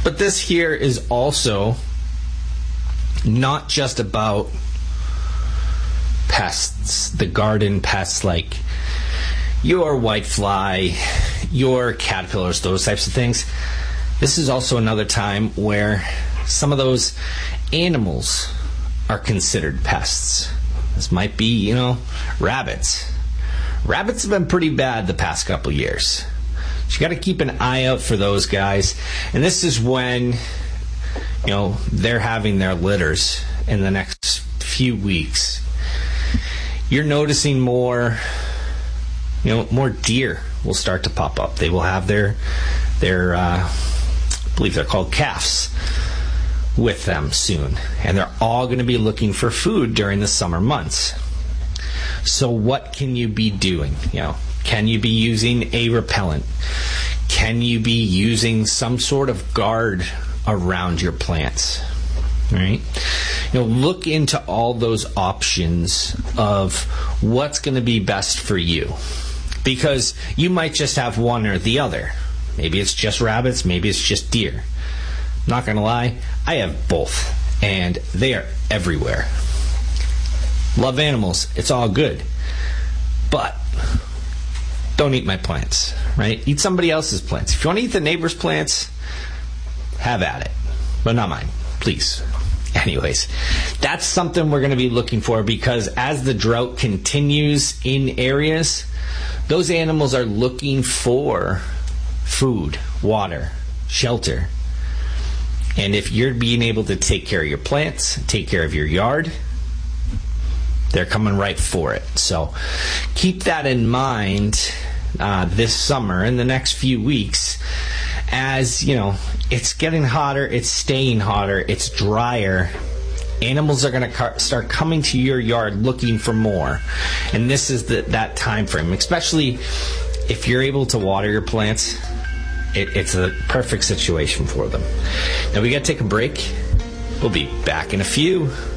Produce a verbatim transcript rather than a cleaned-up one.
But this here is also not just about pests, the garden pests like your whitefly, your caterpillars, those types of things. This is also another time where some of those animals are considered pests. This might be, you know, rabbits. Rabbits have been pretty bad the past couple years. So you got to keep an eye out for those guys. And this is when, you know, they're having their litters in the next few weeks. You're noticing more, you know, more deer will start to pop up. They will have their, their, uh, I believe they're called calves, with them soon. And they're all going to be looking for food during the summer months. So what can you be doing? You know, can you be using a repellent? Can you be using some sort of guard around your plants? All right? You know, look into all those options of what's going to be best for you. Because you might just have one or the other. Maybe it's just rabbits, maybe it's just deer. Not going to lie, I have both. And they are everywhere. Love animals, it's all good. But don't eat my plants, right? Eat somebody else's plants. If you want to eat the neighbor's plants, have at it. But not mine, please. Anyways, that's something we're going to be looking for, because as the drought continues in areas, those animals are looking for food, water, shelter. And if you're being able to take care of your plants, take care of your yard, they're coming right for it. So keep that in mind uh, this summer, in the next few weeks. As, you know, it's getting hotter, it's staying hotter, it's drier. Animals are going to car- start coming to your yard looking for more. And this is the, that time frame, especially if you're able to water your plants. It, it's a perfect situation for them. Now we got to take a break. We'll be back in a few.